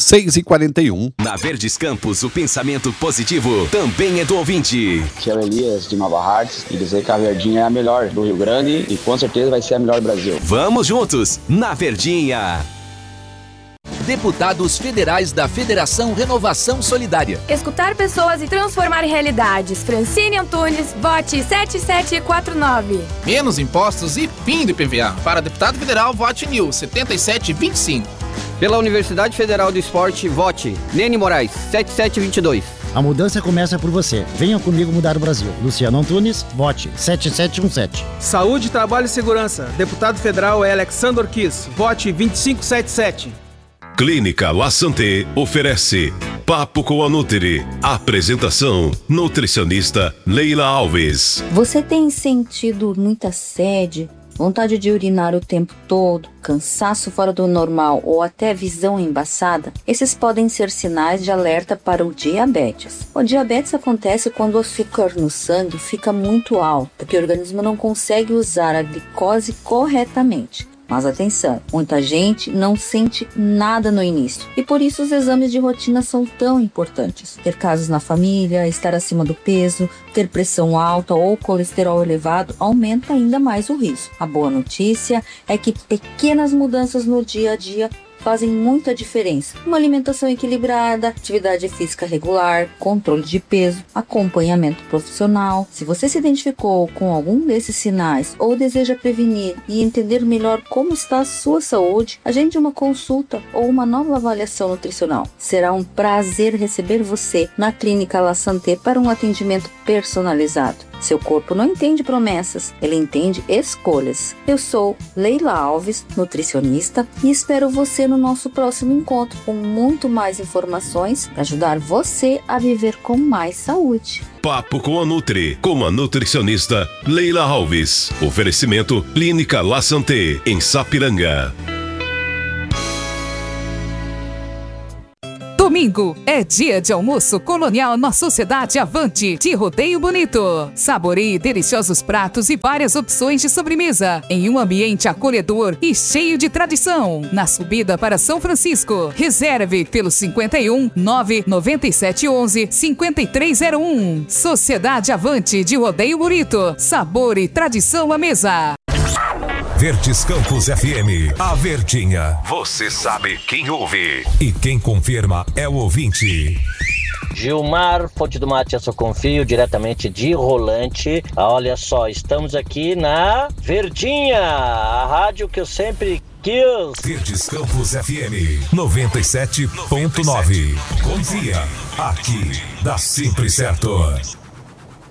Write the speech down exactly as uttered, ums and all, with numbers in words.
seis e quarenta e um. Na Verdes Campos, o pensamento positivo também é do ouvinte. Que é o Elias de Nova Hartz e dizer que a Verdinha é a melhor do Rio Grande e com certeza vai ser a melhor do Brasil. Vamos juntos na Verdinha. Deputados federais da Federação Renovação Solidária. Escutar pessoas e transformar realidades. Francine Antunes, vote sete sete quatro nove. Menos impostos e fim do I P V A. Para deputado federal, vote N I U setenta e sete vinte e cinco. Pela Universidade Federal do Esporte, vote Nene Moraes setenta e sete vinte e dois. A mudança começa por você. Venha comigo mudar o Brasil. Luciano Antunes, vote sete sete um sete. Saúde, Trabalho e Segurança. Deputado federal é Alexandre Orquiz, vote vinte e cinco setenta e sete. Clínica La Santé oferece Papo com a Nutri. Apresentação, nutricionista Leila Alves. Você tem sentido muita sede, vontade de urinar o tempo todo, cansaço fora do normal ou até visão embaçada? Esses podem ser sinais de alerta para o diabetes. O diabetes acontece quando o açúcar no sangue fica muito alto, porque o organismo não consegue usar a glicose corretamente. Mas atenção, muita gente não sente nada no início e por isso os exames de rotina são tão importantes. Ter casos na família, estar acima do peso, ter pressão alta ou colesterol elevado aumenta ainda mais o risco. A boa notícia é que pequenas mudanças no dia a dia fazem muita diferença. Uma alimentação equilibrada, atividade física regular, controle de peso, acompanhamento profissional. Se você se identificou com algum desses sinais ou deseja prevenir e entender melhor como está a sua saúde, agende uma consulta ou uma nova avaliação nutricional. Será um prazer receber você na Clínica La Santé para um atendimento personalizado. Seu corpo não entende promessas, ele entende escolhas. Eu sou Leila Alves, nutricionista, e espero você no nosso próximo encontro com muito mais informações para ajudar você a viver com mais saúde. Papo com a Nutri, com a nutricionista Leila Alves. Oferecimento Clínica La Santé, em Sapiranga. Domingo é dia de almoço colonial na Sociedade Avante de Rodeio Bonito. Saboreie deliciosos pratos e várias opções de sobremesa em um ambiente acolhedor e cheio de tradição. Na subida para São Francisco, reserve pelo cinquenta e um, nove nove sete onze, cinquenta e três zero um. Sociedade Avante de Rodeio Bonito. Sabor e tradição à mesa. Verdes Campos F M, a Verdinha. Você sabe quem ouve. E quem confirma é o ouvinte. Gilmar Fonte do Mate, eu só confio, diretamente de Rolante. Olha só, estamos aqui na Verdinha, a rádio que eu sempre quis. Verdes Campos F M, noventa e sete ponto nove. Confia, aqui dá sempre certo.